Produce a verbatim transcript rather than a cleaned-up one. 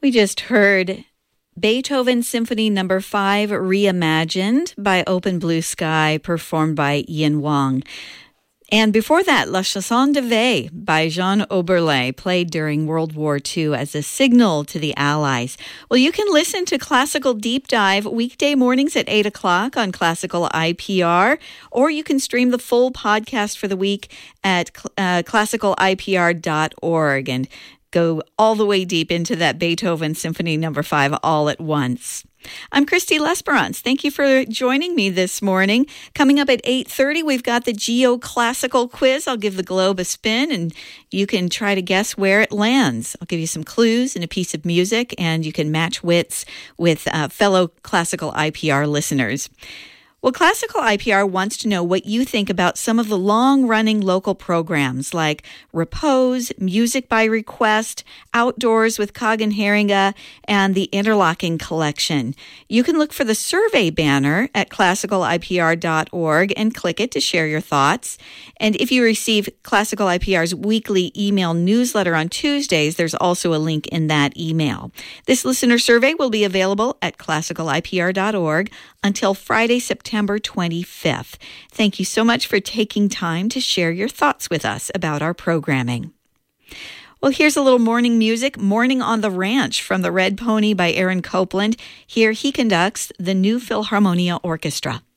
We just heard Beethoven Symphony Number five Reimagined by Open Blue Sky, performed by Ian Wong. And before that, La Chanson de Veille by Jean Oberle, played during World War Two as a signal to the Allies. Well, you can listen to Classical Deep Dive weekday mornings at eight o'clock on Classical I P R, or you can stream the full podcast for the week at uh, classical I P R dot org and go all the way deep into that Beethoven Symphony Number five all at once. I'm Christy Lesperance. Thank you for joining me this morning. Coming up at eight thirty, we've got the Geoclassical quiz. I'll give the globe a spin, and you can try to guess where it lands. I'll give you some clues and a piece of music, and you can match wits with uh, fellow Classical I P R listeners. Well, Classical I P R wants to know what you think about some of the long-running local programs like Repose, Music by Request, Outdoors with Kagan Haringa, and the Interlocking Collection. You can look for the survey banner at classical I P R dot org and click it to share your thoughts. And if you receive Classical I P R's weekly email newsletter on Tuesdays, there's also a link in that email. This listener survey will be available at classical I P R dot org until Friday, September twenty-fifth. Thank you so much for taking time to share your thoughts with us about our programming. Well, here's a little morning music, Morning on the Ranch from the Red Pony by Aaron Copland. Here he conducts the New Philharmonia Orchestra.